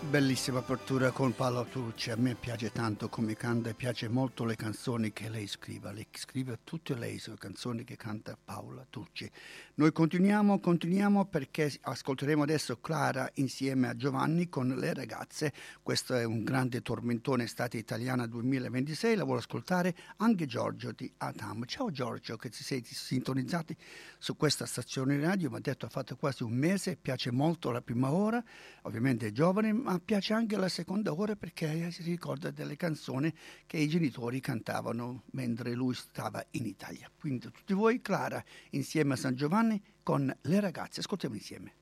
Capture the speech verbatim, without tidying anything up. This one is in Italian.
Bellissima apertura con Paola Tucci, a me piace tanto come canta e piace molto le canzoni che lei scrive, lei scrive tutte lei le canzoni che canta Paola Tucci. Noi continuiamo, continuiamo perché ascolteremo adesso Clara insieme a Giovanni con Le ragazze, questo è un grande tormentone estate italiana duemilaventisei, la vuole ascoltare anche Giorgio di Atam. Ciao Giorgio, che ci sei sintonizzati su questa stazione radio, mi ha detto ha fatto quasi un mese, piace molto la prima ora, ovviamente è giovane, ma piace anche la seconda ora perché si ricorda delle canzoni che i genitori cantavano mentre lui stava in Italia. Quindi tutti voi, Clara, insieme a San Giovanni con Le ragazze. Ascoltiamo insieme.